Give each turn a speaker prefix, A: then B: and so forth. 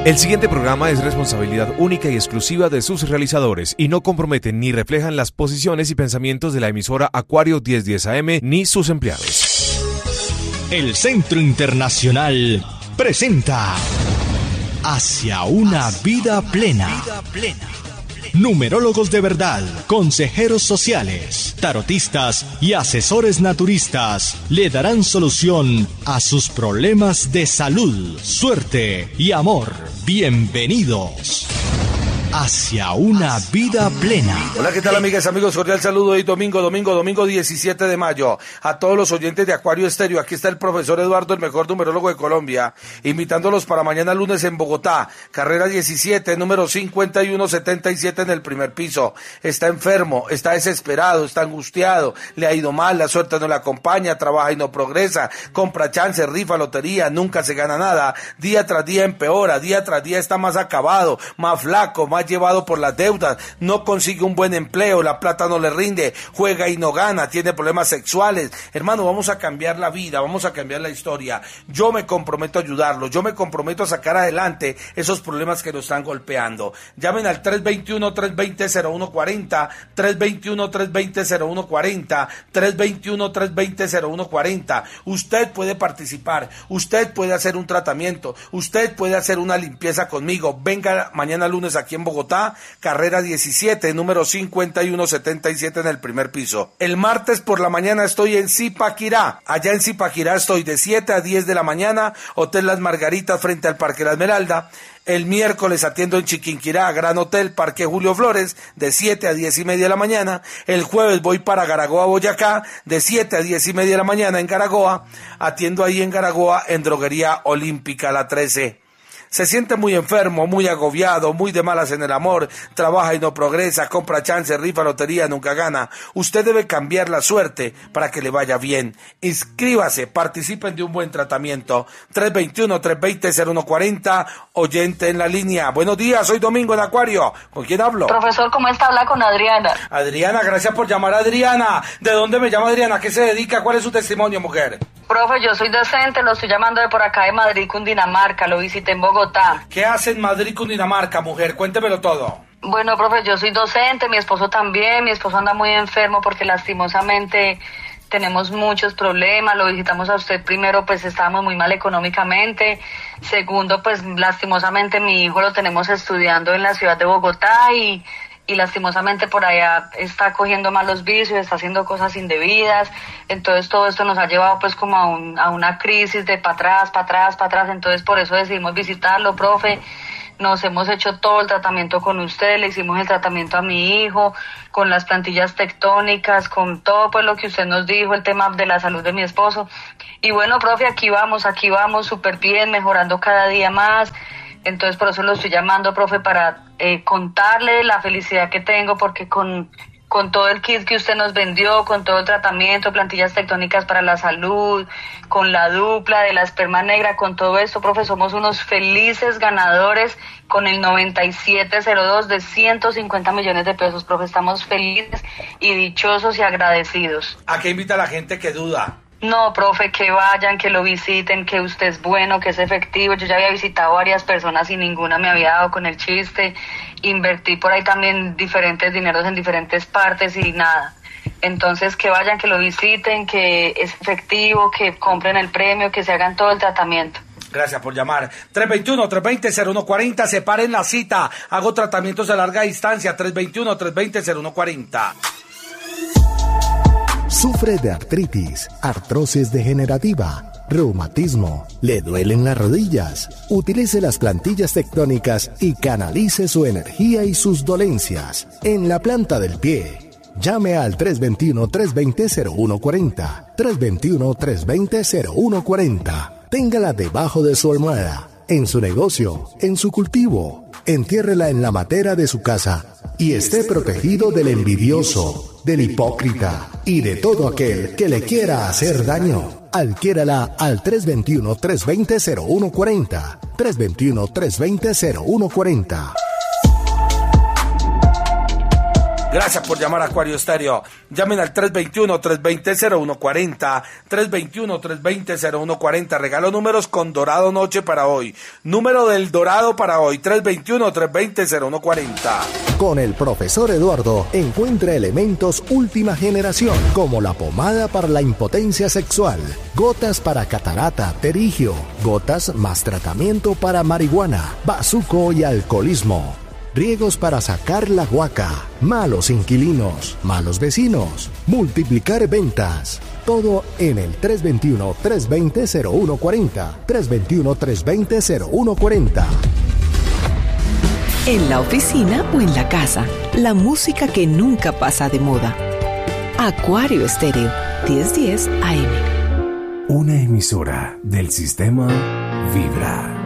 A: El siguiente programa es responsabilidad única y exclusiva de sus realizadores y no comprometen ni reflejan las posiciones y pensamientos de la emisora Acuario 1010 AM ni sus empleados.
B: El Centro Internacional presenta Hacia una vida plena. Numerólogos de verdad, consejeros sociales, tarotistas y asesores naturistas le darán solución a sus problemas de salud, suerte y amor. Bienvenidos hacia una vida plena.
C: Hola, ¿qué tal, amigas y amigos? Cordial saludo. Hoy domingo 17 de mayo. A todos los oyentes de Acuario Estéreo, aquí está el profesor Eduardo, el mejor numerólogo de Colombia, invitándolos para mañana lunes en Bogotá, carrera 17, número 5177 en el primer piso. Está enfermo, está desesperado, está angustiado, le ha ido mal, la suerte no le acompaña, trabaja y no progresa, compra chance, rifa, lotería, nunca se gana nada, día tras día empeora, día tras día está más acabado, más flaco, más llevado por las deudas, no consigue un buen empleo, la plata no le rinde, juega y no gana, tiene problemas sexuales. Hermano, vamos a cambiar la vida, vamos a cambiar la historia. Yo me comprometo a ayudarlo, yo me comprometo a sacar adelante esos problemas que nos están golpeando. Llamen al 321-320-0140, 321-320-0140, 321-320-0140. Usted puede participar, usted puede hacer un tratamiento, usted puede hacer una limpieza conmigo. Venga mañana lunes aquí en Bogotá, carrera 17, número 5177 en el primer piso. El martes por la mañana estoy en Zipaquirá. Allá en Zipaquirá estoy de 7 a 10 de la mañana, Hotel Las Margaritas frente al Parque La Esmeralda. El miércoles atiendo en Chiquinquirá, Gran Hotel, Parque Julio Flores, de 7 a 10 y media de la mañana. El jueves voy para Garagoa, Boyacá, de 7 a 10 y media de la mañana en Garagoa. Atiendo ahí en Garagoa, en Droguería Olímpica, la 13. Se siente muy enfermo, muy agobiado, muy de malas en el amor, trabaja y no progresa, compra chance, rifa, lotería, nunca gana. Usted debe cambiar la suerte para que le vaya bien. Inscríbase, participen de un buen tratamiento. 321-320-0140, oyente en la línea. Buenos días, hoy domingo en Acuario. ¿Con quién hablo?
D: Profesor, ¿cómo está? Habla con Adriana.
C: Adriana, gracias por llamar a Adriana. ¿De dónde me llama Adriana? ¿A qué se dedica? ¿Cuál es su testimonio, mujer?
D: Profe, yo soy docente, lo estoy llamando de por acá de Madrid, Cundinamarca, lo visité en Bogotá.
C: ¿Qué hace en Madrid, Cundinamarca, mujer? Cuéntemelo todo.
D: Bueno, profe, yo soy docente, mi esposo también, mi esposo anda muy enfermo porque lastimosamente tenemos muchos problemas, lo visitamos a usted primero, pues estábamos muy mal económicamente, segundo, pues lastimosamente mi hijo lo tenemos estudiando en la ciudad de Bogotá y lastimosamente por allá está cogiendo malos vicios, está haciendo cosas indebidas, entonces todo esto nos ha llevado pues como a una crisis de para atrás, entonces por eso decidimos visitarlo, profe. Nos hemos hecho todo el tratamiento con usted, le hicimos el tratamiento a mi hijo, con las plantillas tectónicas, con todo pues lo que usted nos dijo, el tema de la salud de mi esposo. Y bueno, profe, aquí vamos súper bien, mejorando cada día más. Entonces por eso lo estoy llamando, profe, para contarle la felicidad que tengo, porque con todo el kit que usted nos vendió, con todo el tratamiento, plantillas tectónicas para la salud, con la dupla de la esperma negra, con todo esto, profe, somos unos felices ganadores con el 9702 de 150 millones de pesos, profe, estamos felices y dichosos y agradecidos.
C: ¿A qué invita a la gente que duda?
D: No, profe, que vayan, que lo visiten, que usted es bueno, que es efectivo. Yo ya había visitado varias personas y ninguna me había dado con el chiste. Invertí por ahí también diferentes dineros en diferentes partes y nada. Entonces, que vayan, que lo visiten, que es efectivo, que compren el premio, que se hagan todo el tratamiento.
C: Gracias por llamar. 321-320-0140, separen la cita. Hago tratamientos a larga distancia. 321-320-0140.
E: Sufre de artritis, artrosis degenerativa, reumatismo, le duelen las rodillas. Utilice las plantillas tectónicas y canalice su energía y sus dolencias en la planta del pie. Llame al 321-320-0140, 321-320-0140. Téngala debajo de su almohada, en su negocio, en su cultivo. Entiérrela en la matera de su casa y esté protegido del envidioso, del hipócrita y de todo aquel que le quiera hacer daño. Adquiérala al 321-320-0140, 321-320-0140.
C: Gracias por llamar a Acuario Estéreo. Llamen al 321-320-0140, 321-320-0140. Regalo números con Dorado Noche para hoy. Número del Dorado para hoy, 321-320-0140.
E: Con el profesor Eduardo encuentra elementos última generación, como la pomada para la impotencia sexual, gotas para catarata, terigio, gotas más tratamiento para marihuana, bazuco y alcoholismo. Riegos para sacar la guaca, malos inquilinos, malos vecinos, multiplicar ventas. Todo en el 321-320-0140. 321-320-0140.
F: En la oficina o en la casa, la música que nunca pasa de moda. Acuario Estéreo, 1010 AM.
G: Una emisora del sistema Vibra.